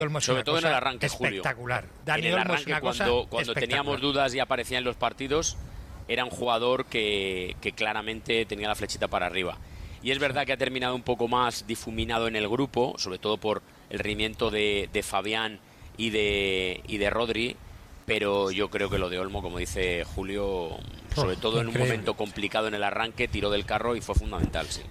Sobre todo en el arranque, espectacular. Julio. Dani en el Olmo arranque, cuando teníamos dudas y aparecía en los partidos, era un jugador que claramente tenía la flechita para arriba. Y es verdad que ha terminado un poco más difuminado en el grupo, sobre todo por el rendimiento de Fabián y de Rodri, pero yo creo que lo de Olmo, como dice Julio, sobre todo en un momento complicado en el arranque, tiró del carro y fue fundamental, sí.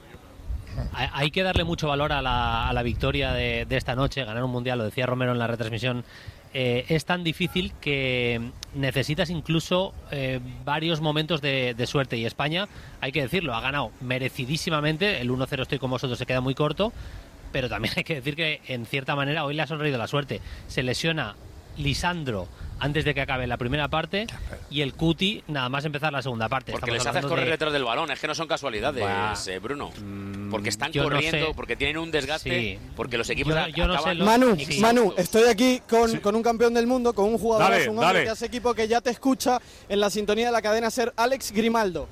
Hay que darle mucho valor a la victoria de esta noche, ganar un mundial, lo decía Romero en la retransmisión. Es tan difícil que necesitas incluso varios momentos de suerte, y España, hay que decirlo, ha ganado merecidísimamente. El 1-0, estoy con vosotros, se queda muy corto, pero también hay que decir que en cierta manera hoy le ha sonreído la suerte. Se lesiona Lisandro antes de que acabe la primera parte y el Cuti nada más empezar la segunda parte. Porque les haces correr detrás del balón, es que no son casualidades, Bruno. Porque están corriendo, no sé, porque tienen un desgaste, porque los equipos yo no sé Manu, estoy aquí con un campeón del mundo, con un jugador, un hombre que hace equipo, que ya te escucha en la sintonía de la cadena SER, Alex Grimaldo.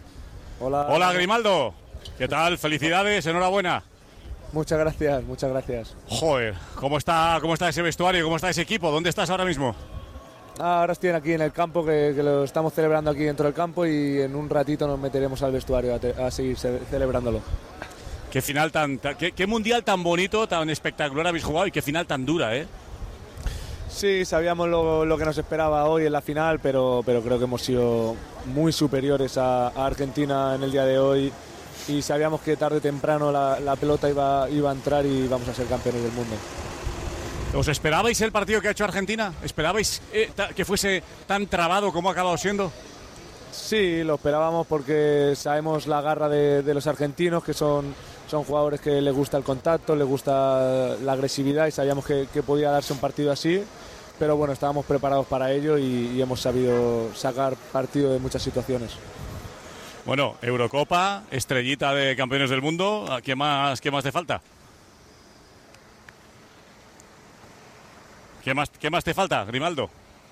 Hola Grimaldo, ¿qué tal? Felicidades, enhorabuena. Muchas gracias. Joder, ¿cómo está ese vestuario? ¿Cómo está ese equipo? ¿Dónde estás ahora mismo? Ahora estoy aquí en el campo, que lo estamos celebrando aquí dentro del campo, y en un ratito nos meteremos al vestuario a seguir celebrándolo. Qué final qué mundial tan bonito, tan espectacular habéis jugado, y qué final tan dura, ¿eh? Sí, sabíamos lo que nos esperaba hoy en la final, pero creo que hemos sido muy superiores a Argentina en el día de hoy, y sabíamos que tarde o temprano la pelota iba a entrar y íbamos a ser campeones del mundo. ¿Os esperabais el partido que ha hecho Argentina? ¿Esperabais que fuese tan trabado como ha acabado siendo? Sí, lo esperábamos porque sabemos la garra de los argentinos, que son jugadores que les gusta el contacto, les gusta la agresividad, y sabíamos que podía darse un partido así, pero bueno, estábamos preparados para ello y hemos sabido sacar partido de muchas situaciones. Bueno, Eurocopa, estrellita de campeones del mundo, ¿qué más te falta? ¿Qué más te falta, Grimaldo?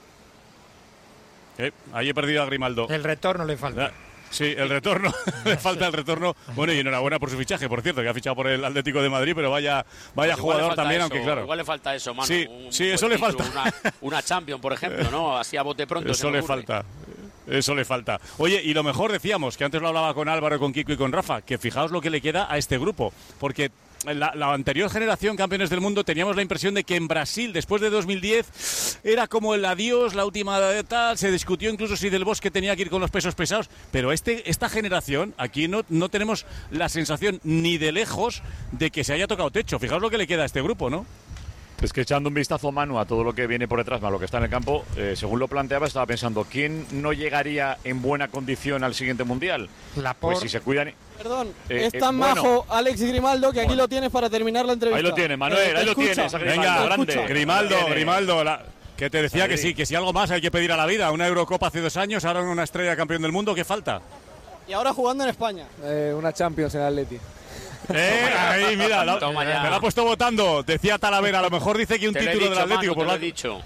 Ahí he perdido a Grimaldo. El retorno le falta. Sí, el retorno. Le falta el retorno. Bueno, y enhorabuena por su fichaje, por cierto, que ha fichado por el Atlético de Madrid, pero vaya jugador también, eso, aunque claro. Igual le falta eso, Manu. Sí, eso le falta. Una Champions, por ejemplo, ¿no? Así a bote pronto. Eso le falta. Oye, y lo mejor decíamos, que antes lo hablaba con Álvaro, con Kiko y con Rafa, que fijaos lo que le queda a este grupo, porque la anterior generación campeones del mundo teníamos la impresión de que en Brasil, después de 2010, era como el adiós, la última tal, se discutió incluso si Del Bosque tenía que ir con los pesos pesados, pero esta generación, aquí no tenemos la sensación ni de lejos de que se haya tocado techo. Fijaos lo que le queda a este grupo, ¿no? Es que echando un vistazo, Manu, a todo lo que viene por detrás, más lo que está en el campo, según lo planteaba, estaba pensando, ¿quién no llegaría en buena condición al siguiente Mundial? Pues si se cuidan... Perdón, es tan majo Alex Grimaldo que aquí lo tienes para terminar la entrevista. Ahí lo tienes, Manuel, ahí lo tienes. Venga, grande. Grimaldo, que te decía que si algo más hay que pedir a la vida. Una Eurocopa hace 2 años, ahora una estrella campeón del mundo, ¿qué falta? Y ahora jugando en España. Una Champions en Atleti. Ahí, mira, me la ha puesto votando. Decía Talavera, a lo mejor dice que un título del Atlético. Manu, te lo he dicho.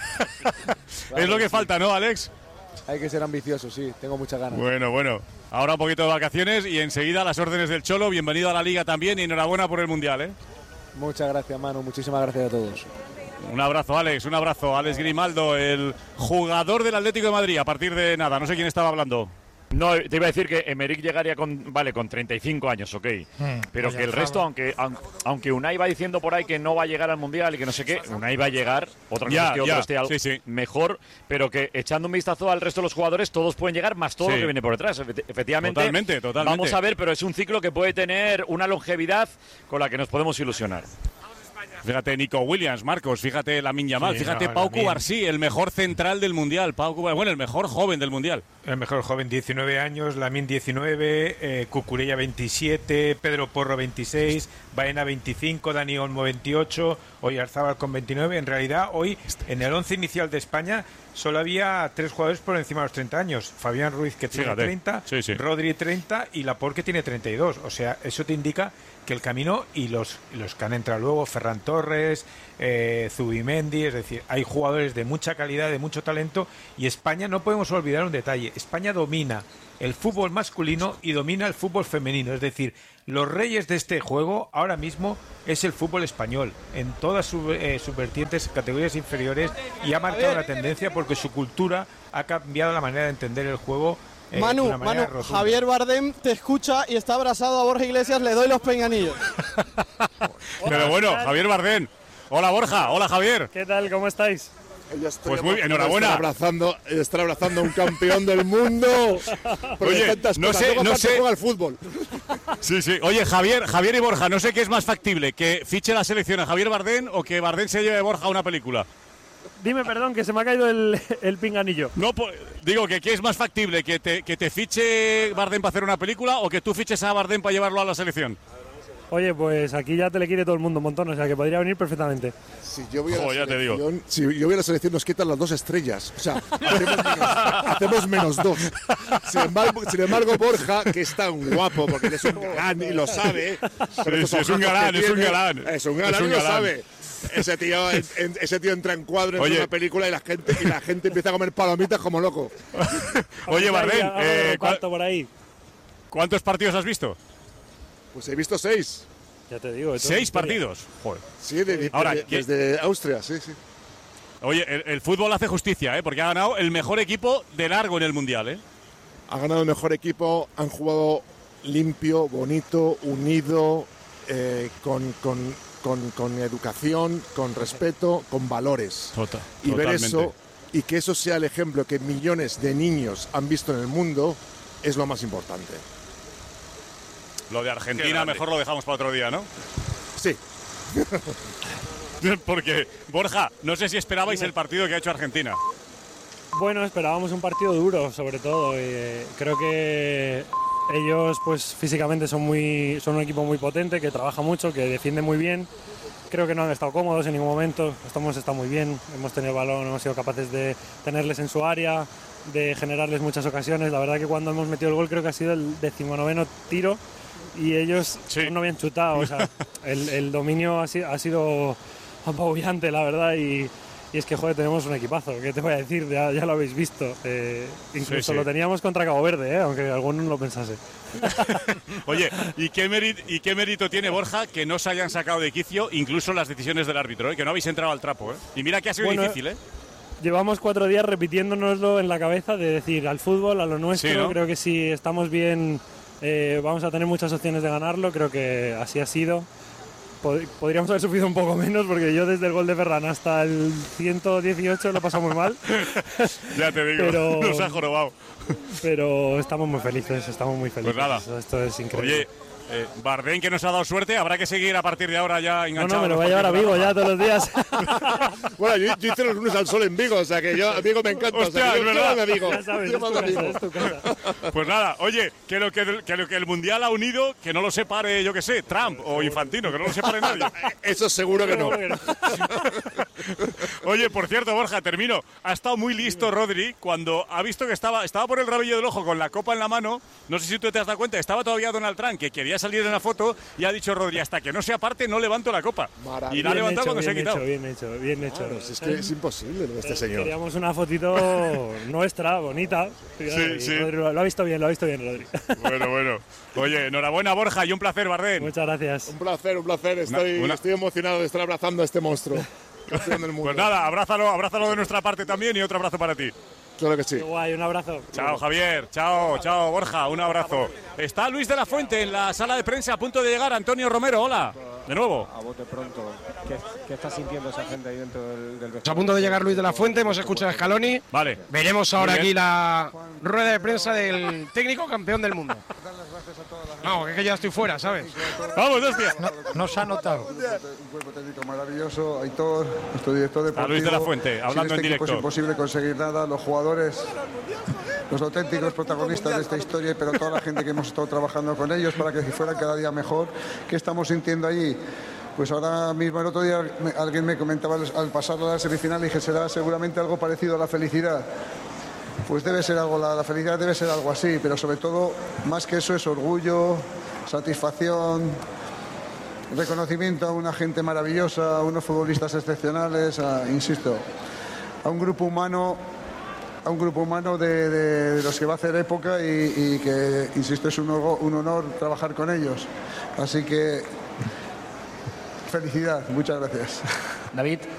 Es lo que falta, ¿no, Alex? Hay que ser ambicioso, sí, tengo muchas ganas. Bueno. Ahora un poquito de vacaciones y enseguida las órdenes del Cholo. Bienvenido a la Liga también y enhorabuena por el Mundial, ¿eh? Muchas gracias, Manu. Muchísimas gracias a todos. Un abrazo, Alex. Un abrazo. Alex Grimaldo, el jugador del Atlético de Madrid. A partir de nada, no sé quién estaba hablando. No, te iba a decir que Emerick llegaría con 35 años, ok. Pero que el resto, aunque Unai va diciendo por ahí que no va a llegar al Mundial y que no sé qué, Unai va a llegar, otra cosa es que otro esté algo mejor, pero que echando un vistazo al resto de los jugadores, todos pueden llegar, más todo lo que viene por detrás. Efectivamente, totalmente. Vamos a ver, pero es un ciclo que puede tener una longevidad con la que nos podemos ilusionar. Fíjate, Nico Williams, Marcos, fíjate Lamine Yamal, fíjate Pau Cubarsí, el mejor central del Mundial, el mejor joven del Mundial. El mejor joven, 19 años, Lamine 19, Cucurella 27, Pedro Porro 26, Baena 25, Dani Olmo 28, Oyarzábal con 29. En realidad, hoy, en el 11 inicial de España, solo había 3 jugadores por encima de los 30 años. Fabián Ruiz, que tiene 30, Rodri 30 y Laporte, que tiene 32. O sea, eso te indica que el camino y los que han entrado luego, Ferran Torres, Zubimendi, es decir, hay jugadores de mucha calidad, de mucho talento, y España, no podemos olvidar un detalle, España domina el fútbol masculino y domina el fútbol femenino. Es decir, los reyes de este juego ahora mismo es el fútbol español, en todas sus vertientes, categorías inferiores, y ha marcado la tendencia porque su cultura ha cambiado la manera de entender el juego. Manu, Javier Bardem te escucha y está abrazado a Borja Iglesias, le doy los pinganillos. Pero bueno, Javier Bardem. Hola Borja, hola Javier. ¿Qué tal? ¿Cómo estáis? Pues muy bien, enhorabuena. Estar abrazando a un campeón del mundo. Oye, no sé. Juega al fútbol. Sí. Oye, Javier y Borja, no sé qué es más factible, que fiche la selección a Javier Bardem o que Bardem se lleve a Borja a una película. Dime, perdón, que se me ha caído el pinganillo. No, digo que ¿qué es más factible? ¿Que te fiche Bardem para hacer una película o que tú fiches a Bardem para llevarlo a la selección? Oye, pues aquí ya te le quiere todo el mundo un montón, o sea que podría venir perfectamente. Si yo voy a la selección nos quitan las 2 estrellas. O sea, hacemos -2. Sin embargo, Borja, que es tan guapo, porque es un galán y lo sabe. Sí, es un galán. Es un galán y lo sabe. Ese tío entra en cuadro en una película y la gente empieza a comer palomitas como loco. Oye, Bardem, por ahí. ¿Cuántos partidos has visto? Pues he visto 6. Ya te digo. 6 partidos. Joder. Sí, desde Austria, sí. Oye, el fútbol hace justicia, porque ha ganado el mejor equipo de largo en el Mundial, Ha ganado el mejor equipo, han jugado limpio, bonito, unido, con educación, con respeto, con valores. Y ver eso, y que eso sea el ejemplo que millones de niños han visto en el mundo, es lo más importante. Lo de Argentina mejor lo dejamos para otro día, ¿no? Sí. Porque, Borja, no sé si esperabais el partido que ha hecho Argentina. Bueno, esperábamos un partido duro, sobre todo. Creo que ellos, pues físicamente son un equipo muy potente, que trabaja mucho, que defiende muy bien. Creo que no han estado cómodos en ningún momento. Hemos estado muy bien, hemos tenido el balón, hemos sido capaces de tenerles en su área, de generarles muchas ocasiones. La verdad que cuando hemos metido el gol creo que ha sido el 19º tiro. Y ellos no habían chutado, o sea, el dominio ha sido apabullante, la verdad, y es que, joder, tenemos un equipazo, ¿qué te voy a decir? Ya lo habéis visto, incluso lo teníamos contra Cabo Verde, aunque alguno no lo pensase. Oye, ¿y qué mérito tiene, Borja, que no se hayan sacado de quicio incluso las decisiones del árbitro, que no habéis entrado al trapo, Y mira que ha sido difícil, Llevamos 4 días repitiéndonoslo en la cabeza de decir al fútbol, a lo nuestro, ¿no? Creo que si estamos bien... vamos a tener muchas opciones de ganarlo, creo que así ha sido. Podríamos haber sufrido un poco menos porque yo desde el gol de Ferran hasta el 118 lo he pasado muy mal. Ya te digo, nos ha jorobado. Pero estamos muy felices. Pues nada. Esto es increíble. Oye, Bardem, que nos ha dado suerte, habrá que seguir a partir de ahora ya enganchado. No, me lo voy a llevar a Vigo ya todos los días. Bueno, yo hice los lunes al sol en Vigo, o sea que a Vigo me encanta. Hostia, es verdad. Ya sabes, es tu casa. Pues nada, oye, que lo que el Mundial ha unido, que no lo separe, yo que sé, Trump o Infantino, que no lo separe nadie. Eso seguro que no. Oye, por cierto, Borja, termino. Ha estado muy listo Rodri cuando ha visto que estaba por el rabillo del ojo con la copa en la mano. No sé si tú te has dado cuenta, estaba todavía Donald Trump, que quería salir en la foto, y ha dicho Rodri, hasta que no se aparte no levanto la copa. Y la ha levantado cuando se ha quitado. Bien hecho. Claro, es que es imposible este señor. Queríamos una fotito nuestra, bonita. Sí. Rodri, lo ha visto bien, Rodri. Bueno. Oye, enhorabuena, Borja, y un placer, Bardem. Muchas gracias. Un placer. Estoy emocionado de estar abrazando a este monstruo. Campeón del mundo. Pues nada, abrázalo de nuestra parte también, y otro abrazo para ti. Claro que sí. Qué guay, un abrazo. Chao, Javier. Chao, Borja. Un abrazo. Está Luis de la Fuente en la sala de prensa a punto de llegar. Antonio Romero, hola. De nuevo. A bote pronto. ¿Qué está sintiendo esa gente ahí dentro del vestuario? Está a punto de llegar Luis de la Fuente. Hemos escuchado a Scaloni. Vale. Veremos ahora aquí la rueda de prensa del técnico campeón del mundo. Vamos, que ya estoy fuera, ¿sabes? Vamos, hostia. No se ha notado. Un cuerpo técnico maravilloso. Aitor, nuestro director deportivo. A Luis de la Fuente, hablando en directo. Es imposible conseguir nada. Los jugadores, los auténticos protagonistas de esta historia, pero toda la gente que hemos estado trabajando con ellos para que fuera cada día mejor. ¿Qué estamos sintiendo allí? Pues ahora mismo, el otro día alguien me comentaba al pasar a la semifinal, dije, será seguramente algo parecido a la felicidad. Pues debe ser algo, la felicidad debe ser algo así, pero sobre todo, más que eso, es orgullo, satisfacción, reconocimiento a una gente maravillosa, a unos futbolistas excepcionales, insisto, a un grupo humano a un grupo humano de los que va a hacer época y que, insisto, es un honor trabajar con ellos. Así que felicidad, muchas gracias. David.